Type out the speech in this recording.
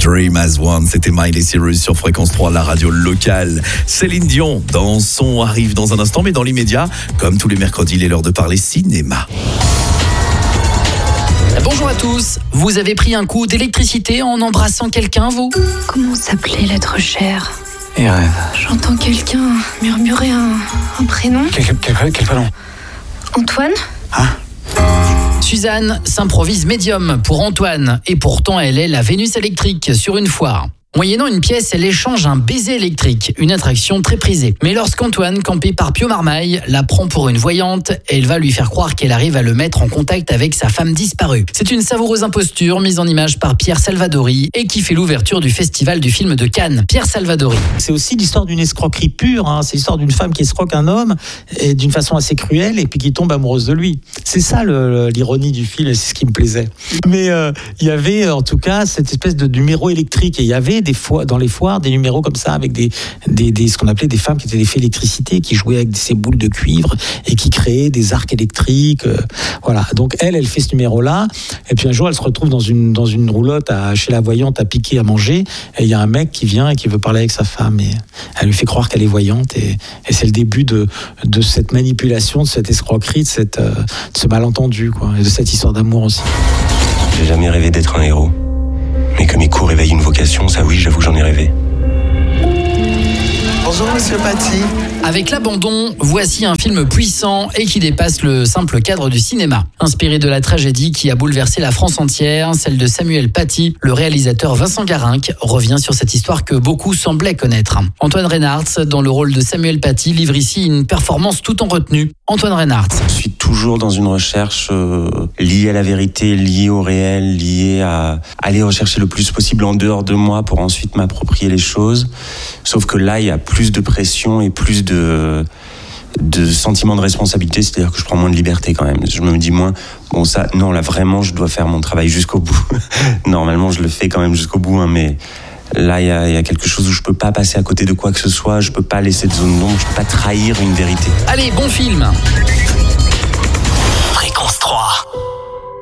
Dream as One, c'était Miley Cyrus sur Fréquence 3, la radio locale. Céline Dion, dans son arrive dans un instant, mais dans l'immédiat, comme tous les mercredis, il est l'heure de parler cinéma. Bonjour à tous, vous avez pris un coup d'électricité en embrassant quelqu'un, vous ? Comment s'appelait l'être cher ? Et rêve. J'entends quelqu'un murmurer un prénom. Quel prénom ? Antoine ? Suzanne s'improvise médium pour Antoine et pourtant elle est la Vénus électrique sur une foire. Moyennant une pièce, elle échange un baiser électrique, une attraction très prisée. Mais lorsqu'Antoine, campé par Pio Marmaille, la prend pour une voyante, elle va lui faire croire qu'elle arrive à le mettre en contact avec sa femme disparue. C'est une savoureuse imposture mise en image par Pierre Salvadori et qui fait l'ouverture du Festival du film de Cannes. Pierre Salvadori. C'est aussi l'histoire d'une escroquerie pure, hein. C'est l'histoire d'une femme qui escroque un homme et d'une façon assez cruelle et puis qui tombe amoureuse de lui. C'est ça l'ironie du film et c'est ce qui me plaisait. Mais il y avait en tout cas cette espèce de numéro électrique et il y avait des fois dans les foires des numéros comme ça avec des ce qu'on appelait des femmes qui étaient des fées d'électricité qui jouaient avec ces boules de cuivre et qui créaient des arcs électriques, voilà. Donc elle fait ce numéro là et puis un jour elle se retrouve dans une roulotte chez la voyante à piquer à manger et il y a un mec qui vient et qui veut parler avec sa femme et elle lui fait croire qu'elle est voyante et c'est le début de cette manipulation, de cette escroquerie, de ce malentendu quoi, et de cette histoire d'amour aussi. J'ai jamais rêvé d'être un héros. Mais que mes coups réveillent une vocation, ça oui, j'avoue que j'en ai rêvé. Bonjour Monsieur Paty. Avec l'abandon, voici un film puissant et qui dépasse le simple cadre du cinéma. Inspiré de la tragédie qui a bouleversé la France entière, celle de Samuel Paty, le réalisateur Vincent Garinck revient sur cette histoire que beaucoup semblaient connaître. Antoine Reynards, dans le rôle de Samuel Paty, livre ici une performance tout en retenue. Antoine Reynards. Je suis toujours dans une recherche liée à la vérité, liée au réel, liée à aller rechercher le plus possible en dehors de moi pour ensuite m'approprier les choses. Sauf que là, il y a plus de pression et plus de sentiment de responsabilité, c'est-à-dire que je prends moins de liberté quand même. Je me dis moins, bon ça, non là vraiment je dois faire mon travail jusqu'au bout. Normalement je le fais quand même jusqu'au bout, hein, mais là il y a quelque chose où je peux pas passer à côté de quoi que ce soit, je peux pas laisser de zone d'ombre, je peux pas trahir une vérité. Allez, bon film.